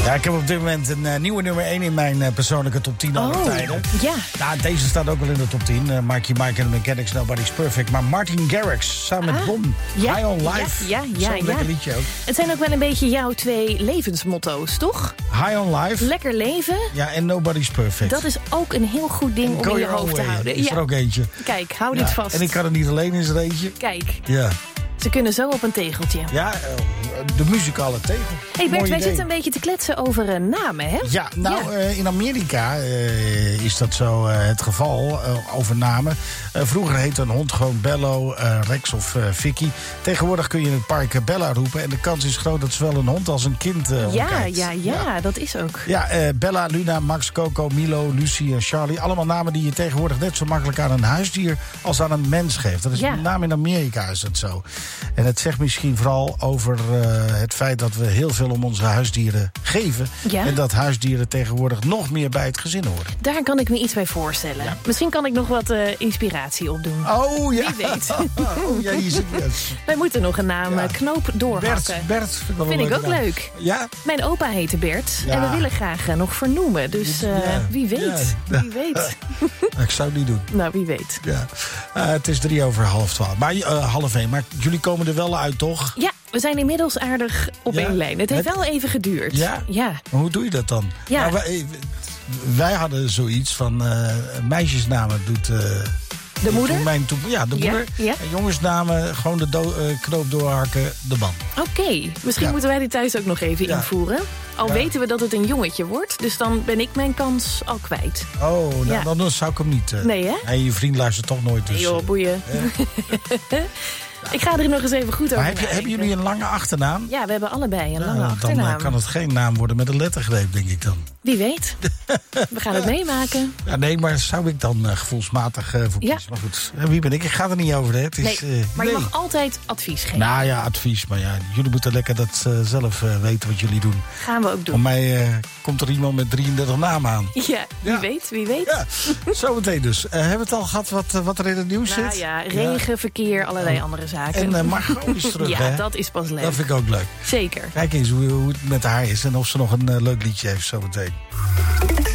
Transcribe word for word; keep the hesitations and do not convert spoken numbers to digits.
Ja, ik heb op dit moment een uh, nieuwe nummer één in mijn uh, persoonlijke top tien aller oh, tijden. Ja. Nou, deze staat ook wel in de top tien. Uh, Mikey Mike and the Mechanics, Nobody's Perfect. Maar Martin Garrix samen met Ah, Bon. ja, High on Life. Ja, ja, ja. Zo'n ja. lekker liedje ook. Het zijn ook wel een beetje jouw twee levensmotto's, toch? High on Life. Lekker leven. Ja, en Nobody's Perfect. Dat is ook een heel goed ding om in je hoofd te houden. Is Ja. er ook eentje. Kijk, hou Ja, dit vast. En ik kan er niet alleen, is er eentje. Kijk, Ja. ze kunnen zo op een tegeltje. Ja, de muzikale tegel. Hey Bert, Mooi wij idee. zitten een beetje te kletsen over uh, namen, hè? Ja, nou, Ja. Uh, in Amerika uh, is dat zo uh, het geval, uh, over namen. Uh, vroeger heette een hond gewoon Bello, uh, Rex of uh, Vicky. Tegenwoordig kun je in het park uh, Bella roepen. En de kans is groot dat zowel een hond als een kind uh, ja, omkijkt. ja, ja, ja, dat is ook. Ja, uh, Bella, Luna, Max, Coco, Milo, Lucie en Charlie. Allemaal namen die je tegenwoordig net zo makkelijk aan een huisdier als aan een mens geeft. Dat is Ja. met name in Amerika is dat zo. En het zegt misschien vooral over uh, het feit dat we heel veel om onze huisdieren geven. Ja. En dat huisdieren tegenwoordig nog meer bij het gezin horen. Daar kan ik me iets bij voorstellen. Ja. Misschien kan ik nog wat uh, inspiratie opdoen. Oh ja. Wie weet. Oh ja, hier zit het. Wij moeten nog een naam Ja. uh, knoop doorhakken. Bert, Bert vind ik, wel Vind een ik ook leuke naam. leuk. Ja? Mijn opa heette Bert. Ja. En we willen graag uh, nog vernoemen. Dus uh, Ja. wie weet. Ja. Wie weet. Ik zou het niet doen. Nou, wie weet. Ja. Uh, het is drie over half twaalf. Maar uh, half één. Maar jullie komen er wel uit, toch? Ja, we zijn inmiddels aardig op Ja. één lijn. Het heeft Het- wel even geduurd. Ja? Ja. Maar hoe doe je dat dan? Ja. Nou, wij, wij hadden zoiets van uh, meisjesnamen doet... Uh, De moeder? Mijn toe, ja, de Ja, moeder. ja. En jongensnamen, gewoon de do, uh, knoop doorhakken, de ban. Oké, okay. misschien Ja. moeten wij dit thuis ook nog even Ja. invoeren. Al Ja. weten we dat het een jongetje wordt. Dus dan ben ik mijn kans al kwijt. Oh, nou, Ja. dan zou ik hem niet... Uh, Nee, hè? En je vriend luistert toch nooit. Dus, Nee joh, uh, boeien. Ja. Ik ga er nog eens even goed over maar heb je, nadenken. hebben jullie een lange achternaam? Ja, we hebben allebei een Nou, lange dan achternaam. uh, kan het geen naam worden met een lettergreep, denk ik dan. Wie weet. We gaan het meemaken. Ja, nee, maar zou ik dan uh, gevoelsmatig uh, voor Ja. kiezen? Maar goed, uh, wie ben ik? Ik ga er niet over. Hè. Het is, Nee, uh, maar nee. je mag altijd advies geven. Nou ja, advies. Maar ja, jullie moeten lekker dat uh, zelf uh, weten wat jullie doen. Gaan we ook Voor doen. mij uh, komt er iemand met drieëndertig namen aan. Ja, wie Ja. weet, wie weet. Ja, zometeen dus. Uh, hebben we het al gehad wat, uh, wat er in het nieuws Nou zit? ja, regen, verkeer, allerlei andere zaken. En uh, Margot is terug, ja, hè? dat is pas leuk. Dat vind ik ook leuk. Zeker. Kijk eens hoe, hoe het met haar is en of ze nog een uh, leuk liedje heeft zometeen.